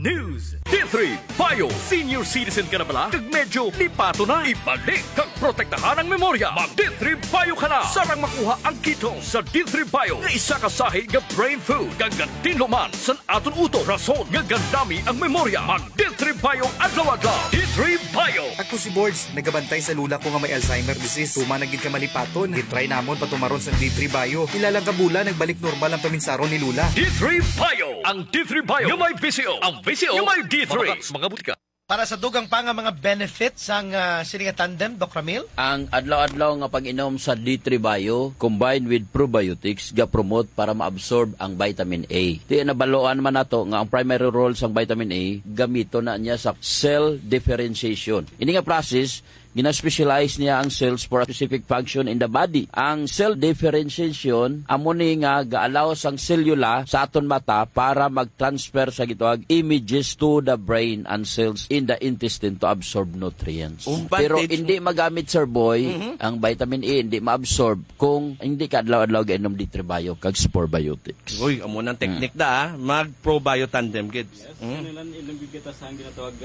News. D3 Bio. Senior citizen ka na bala? Kag medyo lipato na. Ibalik kag protektahan ang memorya. Mag D3 Bio ka na. Sarang makuha ang ketone sa D3 Bio. Nga isa ka sahi nga brain food. Gagantin luman san aton uto. Rason nga gandami ang memorya. Mag D3 Bio adlaw-adlaw. D3 Bio. Ako si Boards, nagabantay sa lula ko nga may Alzheimer disease. Tuma naging ka malipaton. Hitry namon patumaron sa D3 Bio. Ilang kabula, nagbalik normal ang paminsaron ni Lula. D3 Bio. Ang D3 Bio. Yung may VCO. Ang VCO. Yung may D3. Mga butika. Para sa dugang pa nga mga benefits ang sininga tandem, Doc Ramil? Ang adlaw-adlaw nga pag-inom sa D3 Bio combined with probiotics ga-promote para ma-absorb ang vitamin A. Di nabaloan man nato nga ang primary role sang vitamin A gamito na niya sa cell differentiation. Ini nga process gina-specialize niya ang cells for a specific function in the body. Ang cell differentiation amo ni nga ga-allow sang selula sa aton mata para mag-transfer sa gitawag images to the brain and cells in the intestine to absorb nutrients. Pero hindi magamit, Sir Boy, ang vitamin A hindi ma-absorb kung hindi ka adlaw-adlaw gainom D3 Bio kag spore biotics. Uy, amo nang technique da mag-probio tandem kids. Ilang bigita sa ang ginatawag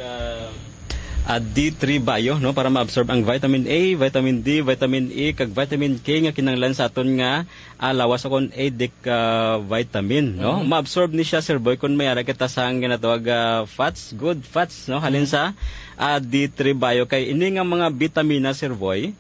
D3 Bio, no, para ma-absorb ang vitamin A, vitamin D, vitamin E kag vitamin K nga kinahanglan sa aton nga lawas akon adic vitamin, no. Ma-absorb ni siya, Sir Boy, kun mayara kita sa ang ginatawag fats, good fats, no, halin sa D3 Bio kay ini nga mga bitamina, Sir Boy,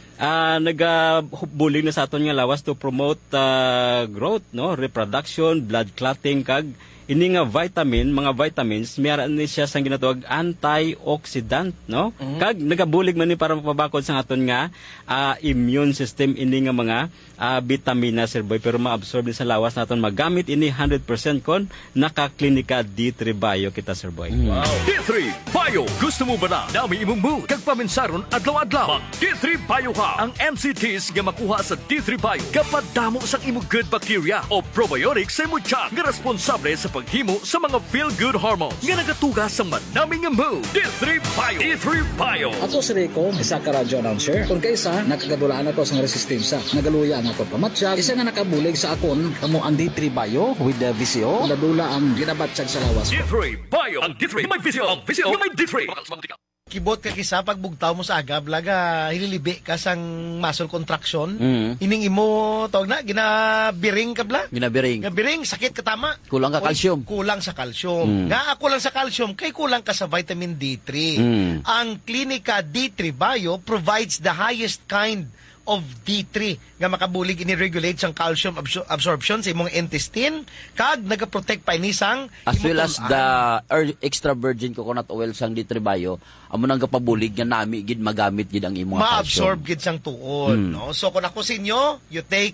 nagabulig na sa aton nga lawas to promote growth, no, reproduction, blood clotting kag ini nga mga vitamins, mayroon ni siya sang ginatawag antioxidant, no? Kag nagabulig man ni para mapabakod sa aton nga immune system ini nga mga vitamina, Sir Boy, pero ma-absorb ni sa lawas naton magamit ini 100% kon naka-klinika D3 Bio kita, Sir Boy. Wow. D3 Bio. Gusto mo ba na dami imong mood kag paminsaron adlaw-adlaw? Mag D3 Bio ka. Ang MCTs nga makuha sa D3 Bio kapadamo sang imong good bacteria o probiotics sa imong tiyan nga responsable sa paghimo sa mga feel-good hormones nga nagatugas sa manaming nga mood. D3 Bio. D3 Bio. Ako si Rico, isa ka radio announcer. Kung kaysa, nakagadulaan ako sa resistensya. Nagaluya ang ako pamatsyag. Isa nga nakabulig sa akon, kamo ang D3 Bio with the VCO. Ladula ang ginabatsyag sa lawas. D3 Bio. Ang D3 may VCO. Ang VCO may D3. Kibot ka kisa pag bugtaw mo sa agab laga hililibi ka sang muscle contraction. Ining imo tawag na ginabiring ka bla? Ginabiring sakit ka tama. Kulang ka calcium. Kulang sa calcium. Nga kulang sa calcium kay kulang ka sa vitamin D3. Ang Klinika D3 Bio provides the highest kind of D3 nga makabulig ini-regulate sang calcium absorption sa imong intestine kag nagaprotect pa ini sang as well as the extra virgin coconut oil sang D3 Bio amo nang kapabulig nga nami gid magamit gid ang imong ma-absorb gid sang tuod, no? So kung ako sinyo, you take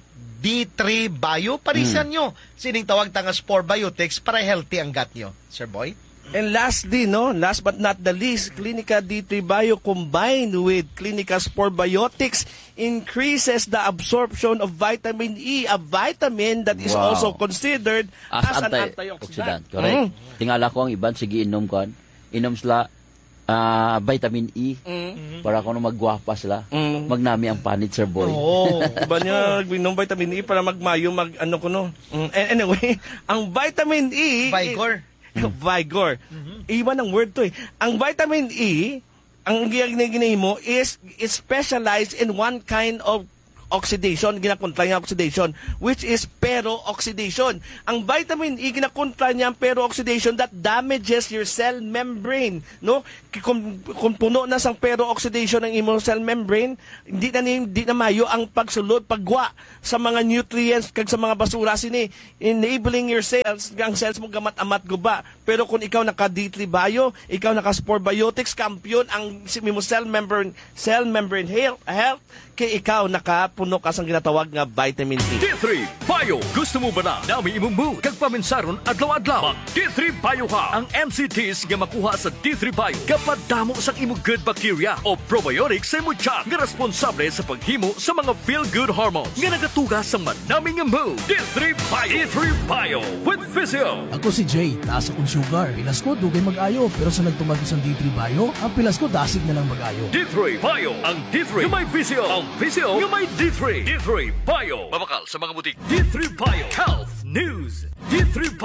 D3 Bio parisan nyo sining tawag tanga spore biotics para healthy ang gut nyo, Sir Boy. And lastly, no, last but not the least, Klinika D3 Bio combined with Klinika Spore Biotics increases the absorption of vitamin E, a vitamin that is also considered as an antioxidant. Correct. Tingala ko ang iban, sige inom ko. Inom sila vitamin E para kung magwapa sila. Magnami ang panit, Sir Boy. Iba niya nagbinom vitamin E para magmayo, Anyway, ang vitamin E... Vigor. Iba ng word to eh. Ang vitamin E, ang ginaginahin mo is specialized in one kind of oxidation, ginakontra niya oxidation, which is peroxidation. Ang vitamin E, ginakontra niya ang peroxidation that damages your cell membrane, no? Kung puno na sang peroxidation ng imong cell membrane, hindi na mayo ang pagsulod, pagwa sa mga nutrients kag sa mga basura sini, enabling your cells, ang cells mo gamat-amat guba. Pero kung ikaw naka D3 Bio, ikaw naka Spore Biotics, kampiyon ang imong cell membrane health, kay ikaw nakapuno ka sang ginatawag nga vitamin E. D3 Bio. Gusto mo ba na dami imong mood kag paminsaron adlaw-adlaw? Mag D3 Bio ka. Ang MCTs nga makuha sa D3 Bio kapadamo sang imong good bacteria o probiotics sa imong tiyan nga responsable sa paghimo sa mga feel-good hormones nga nagatugas sa manaming nga mood. D3 Bio. D3 Bio with Physio. Ako si Jay, taas akong sugar. Pilas ko, dugay mag-ayo. Pero sa nagtumagi sa D3 Bio, ang pilas ko dasig na lang mag-ayo. D3 Bio. Ang D3 yung may Physio. Ang Physio yung may D3. D3 Bio. Mabakal sa mga butik. D3 Bio. Health News. D3 Bio.